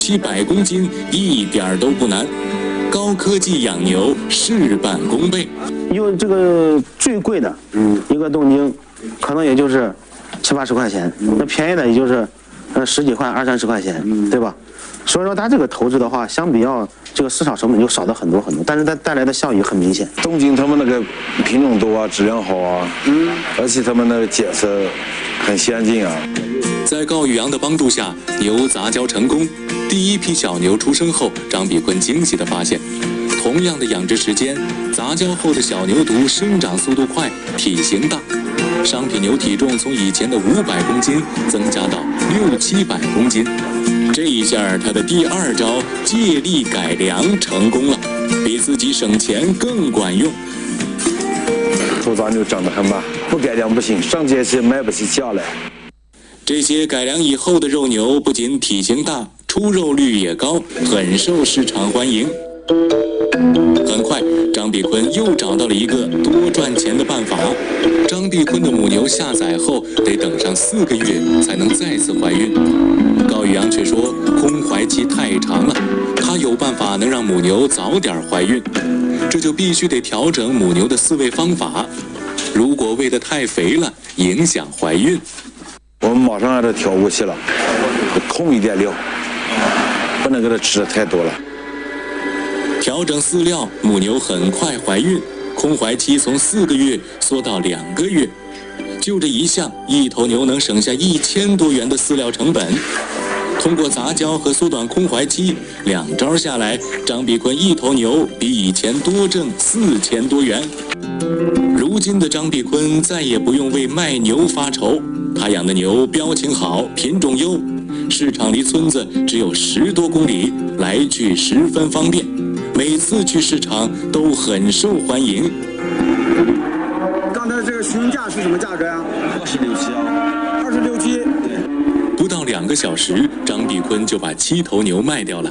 700公斤一点都不难。高科技养牛事半功倍。 有这个最贵的，一个冻精，可能也就是70-80块钱，那便宜的也就是10几块、20-30块钱，对吧？所以说它这个投资的话，相比较这个市场成本就少的很多很多，但是它带来的效益很明显。 冻精他们那个品种多啊，质量好啊，而且他们那个检测很先进啊。 在高宇阳的帮助下，牛杂交成功。第一批小牛出生后，张炳坤惊喜地发现，同样的养殖时间，杂交后的小牛犊生长速度快，体型大，商品牛体重从以前的500公斤增加到600-700公斤。这一下，他的第2招借力改良成功了，比自己省钱更管用。 头杂牛长得很慢，不改良不行，上街去卖不起价来。 这些改良以后的肉牛不仅体型大，出肉率也高，很受市场欢迎。很快，张炳坤又找到了一个多赚钱的办法。张炳坤的母牛下崽后得等上4个月才能再次怀孕。高宇阳却说空怀期太长了，他有办法能让母牛早点怀孕，这就必须得调整母牛的饲喂方法。如果喂得太肥了，影响怀孕。 我们马上让它调过去了，控一点料，不能给它吃的太多了。 调整饲料，母牛很快怀孕，空怀期从4个月缩到2个月。就这一项，一头牛能省下1000多元的饲料成本。通过杂交和缩短空怀期，2招下来，张炳坤一头牛比以前多挣4000多元。如今的张炳坤再也不用为卖牛发愁，他养的牛标情好，品种优，市场离村子只有10多公里，来去十分方便，每次去市场都很受欢迎。 刚才这个询价是什么价格呀？26.7啊。26.7。 不到2个小时，张炳坤就把7头牛卖掉了。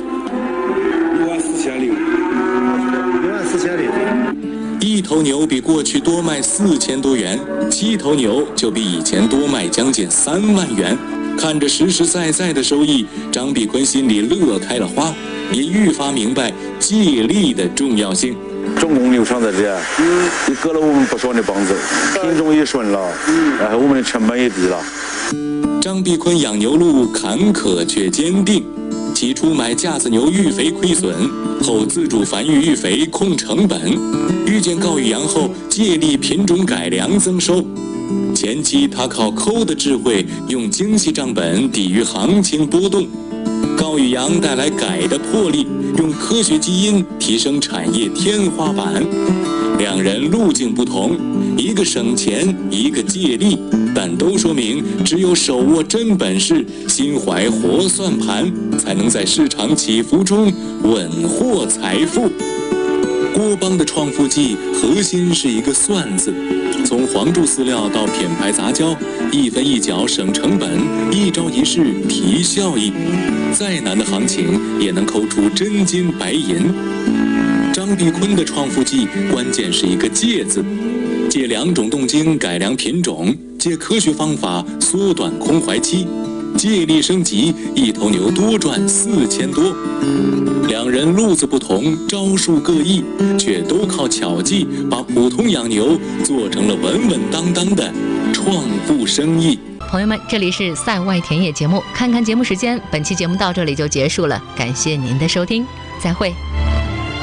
64000零。 64000零。 一头牛比过去多卖4000多元，7头牛就比以前多卖将近3万元。看着实实在在的收益，张炳坤心里乐开了花，也愈发明白借力的重要性。 重工牛场在这，也割了我们不少的帮子，品种也顺了，然后我们的成本也低了。 张炳坤养牛路坎坷却坚定。起初买架子牛育肥亏损，后自主繁育育肥控成本，遇见高宇阳后借力品种改良增收。前期他靠抠的智慧，用精细账本抵御行情波动。高宇阳带来改的魄力，用科学基因提升产业天花板。2人路径不同，一个省钱，一个借力，但都说明只有手握真本事，心怀活算盘，才能在市场起伏中稳获财富。郭帮的创富记核心是一个算字，从黄注饲料到品牌杂交，一分一角省成本，一招一式提效益，再难的行情也能抠出真金白银。张炳坤的创富记关键是一个借字，借2种冻精改良品种，借科学方法缩短空怀期，借力升级，一头牛多赚4000多。2人路子不同，招数各异，却都靠巧计把普通养牛做成了稳稳当当的创富生意。 朋友们，这里是赛外田野节目，看看节目时间，本期节目到这里就结束了，感谢您的收听，再会。